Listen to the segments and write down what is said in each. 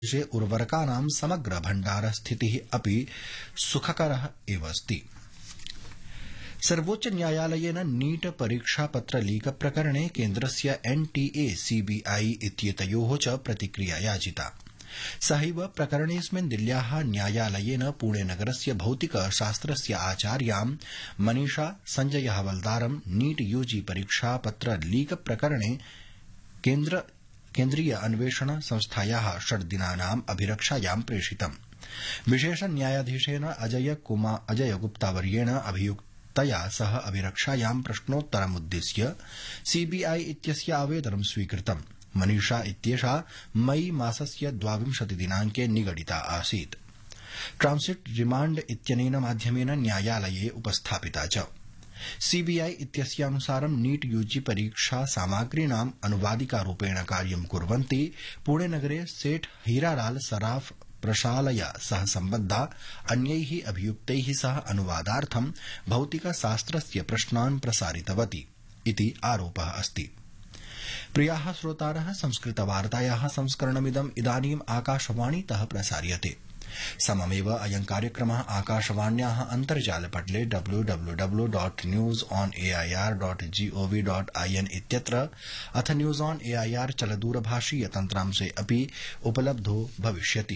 देशे उर्वरकानां समग्र भण्डारस्थितिः अपि सुखकरः एव अस्ति। सर्वोच्च न्यायालयेन नीट परीक्षापत्र लीक प्रकरणे केन्द्रस्य एनटीए सीबीआई इत्येतयोः च प्रतिक्रिया याचिता। सहैव प्रकरणेऽस्मिन् दिल्ल्याः न्यायालयेन पुणेनगरस्य भौतिकशास्त्रस्य आचार्यां मनीषा संजय हवलदारं नीट यूजी परीक्षापत्र लीक प्रकरणे केन्द्रीय अन्वेषण संस्थायाः 6 दिनानाम् अभिरक्षायां प्रेषितम्। विशेष न्यायाधीशेन अजय गुप्तावर्येण अभियुक्तया सह अभिरक्षायां प्रश्नोत्तरमुद्दिश्य सीबीआई इत्यस्य आवेदनं स्वीकृतम्। मनीषा इत्येषा मई मासस्य 22 दिनाङ्के निगडिता आसीत्। ट्रांसिट रिमाण्ड इत्यनेन माध्यमेन न्यायालये उपस्थापिता च। सीबीआई इत्यस्यानुसारं नीट यूजी परीक्षा सामग्रीणाम् अनुवादिकारूपेण कार्यं कुर्वन्ति पुणेनगरे सेठ हीरालाल सराफ प्रशालया सह सम्बद्धा अन्यैः अभियुक्तैः सह अनुवादार्थं भौतिकशास्त्रस्य प्रश्नान् प्रसारितवती इति आरोपः अस्ति। प्रियाः श्रोतारः, संस्कृतवार्तायाः संस्करणमिदम् इदानीम् आकाशवाणीतः प्रसार्यते। सममेव अयं कार्यक्रमः आकाशवाण्याः अन्तर्जालपटले www.newsonair.gov.in इत्यत्र अथ न्यूज ऑन एआईआर चलदूरभाषीय तन्त्रांशे अपि उपलब्धो भविष्यति।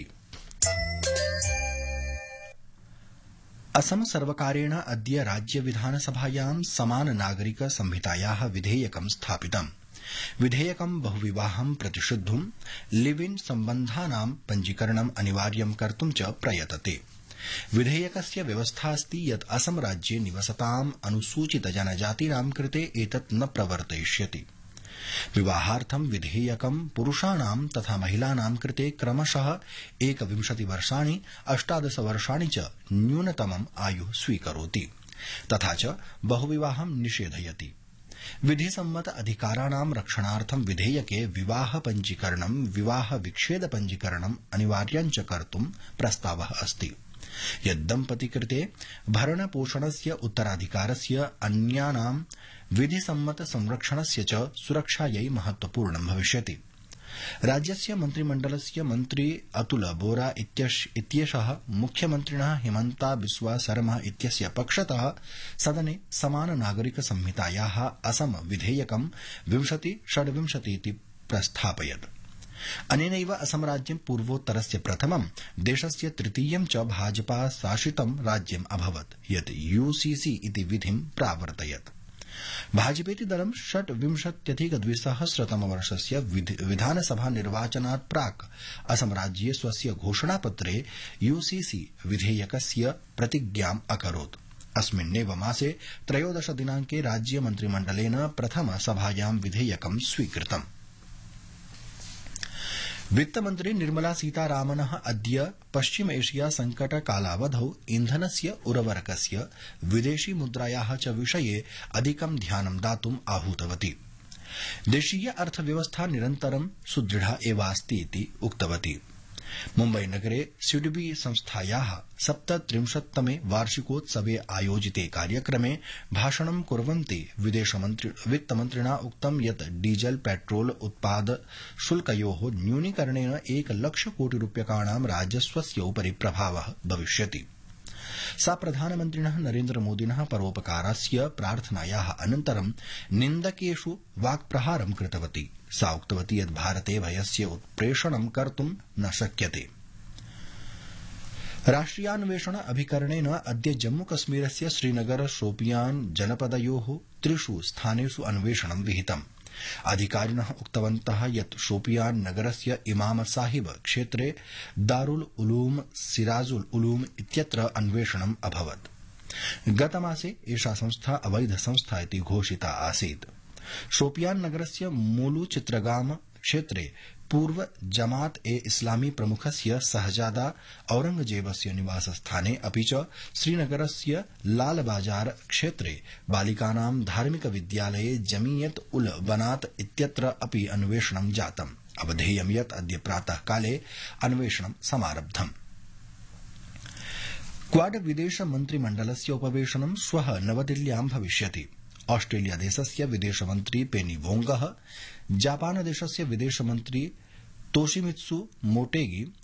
असम सर्वकारेण अद्य राज्य विधानसभायां समान नागरिक संहितायाः विधेयकं स्थापितम्। विधेयकं बहुविवाहं प्रतिषिद्धुं लिव इन सम्बन्धानां पञ्जीकरणम् अनिवार्यं कर्तुं च प्रयतते। विधेयकस्य व्यवस्था अस्ति यत् असम राज्ये निवसताम् अनुसूचित जनजातीनां कृते एतत् न प्रवर्तयिष्यति। विवाहार्थं विधेयकं पुरुषाणां तथा महिलानां कृते क्रमशः 21 वर्षाणि 18 वर्षाणि च न्यूनतमम् आयुः स्वीकरोति तथा च बहुविवाहं निषेधयति। विधिसम्मत अधिकाराणां रक्षणार्थं विधेयके विवाह पञ्जीकरणं विवाह विच्छेद पञ्जीकरणम् अनिवार्यं च कर्तुं प्रस्तावः अस्ति। यद्दम्पति कृते भरण पोषणस्य उत्तराधिकारस्य अन्यानां विधिसम्मत संरक्षणस्य च सुरक्षायै महत्वपूर्णं भविष्यति। राज्यस्य मन्त्रिमण्डलस्य मन्त्री अतुल बोरा इत्येषः मुख्यमन्त्रिणः हिमन्ता बिस्वा शर्मा इत्यस्य पक्षतः सदने समान नागरिक संहितायाः असम विधेयकं 2026 इति प्रस्थापयत्। अनेनैव असम राज्यं पूर्वोत्तरस्य प्रथमं देशस्य तृतीयं च भाजपा शासितं राज्यम् अभवत् यत् यूसीसी इति विधिं प्रावर्तयत्। भाजपेति दलं 26-अधिक-2000 विधानसभा निर्वाचनात् प्राक् असम राज्ये स्वस्य घोषणापत्रे यूसीसी विधेयकस्य प्रतिज्ञाम् अकरोत्। अस्मिन्नेव मासे 13 दिनाङ्के राज्य मन्त्रिमण्डलेन प्रथम सभायां विधेयकं स्वीकृतम्। वित्तमन्त्री निर्मला सीतारामनः अद्य पश्चिम एशिया संकट कालावधौ इन्धनस्य उर्वरकस्य विदेशी मुद्रायाः च विषये अधिकं ध्यानं दातुम् आहूतवती। देशीय अर्थव्यवस्था निरन्तरं सुदृढा एवास्ति इति उक्तवती। मुम्बईनगरे सिडबी संस्थायाः 37तमे वार्षिकोत्सवे आयोजिते कार्यक्रमे भाषणं कुर्वन्ती वित्तमन्त्रिणा उक्तं यत् डीजल पेट्रोल उत्पाद शुल्कयोः न्यूनीकरणेन 1 लक्ष कोटि रूप्यकाणां राजस्वस्य उपरि प्रभावः भविष्यति। सा प्रधानमन्त्रिणः नरेन्द्रमोदिनः परोपकारस्य प्रार्थनायाः अनन्तरं निन्दकेषु वाक्प्रहारं कृतवती। सा उक्तवती यत् भारते भयस्य उत्प्रेषणं कर्तुं न शक्यते। राष्ट्रियान्वेषण अभिकरणेन अद्य जम्मूकश्मीरस्य श्रीनगर शोपियान जनपदयोः 3 स्थानेषु अन्वेषणं विहितम्। अधिकारिणः उक्तवन्तः यत् शोपियान नगरस्य इमाम साहिब क्षेत्रे दारुल उलूम सिराजुल उलूम इत्यत्र अन्वेषणम् अभवत्। गतमासे एषा संस्था अवैध संस्था इति घोषिता आसीत्। शोपियान नगरस्य मूलू चित्रगाम क्षेत्रे पूर्व जमात ए इस्लामी प्रमुखस्य सहजादा औरंगजेबस्य निवासस्थाने अपि च श्रीनगरस्य लालबाजार क्षेत्रे बालिकानां धार्मिक विद्यालये जमीयत उल बनात इत्यत्र अपि अन्वेषणं जातम्। अवधेयं यत् अद्य प्रातः काले अन्वेषणं समारब्धम्। क्वाड विदेश मन्त्रिमण्डलस्य उपवेशनं श्वः नवदिल्ल्यां भविष्यति। ऑस्ट्रेलिया देशस्य विदेशमन्त्री पेनी वोंगः, जापान देशस्य विदेशमन्त्री तोशिमित्सु मोटेगी,